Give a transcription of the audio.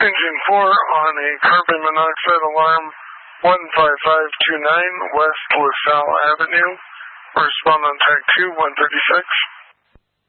Engine 4 on a carbon monoxide alarm 15529 West LaSalle Avenue. Respond on tag 2, 136.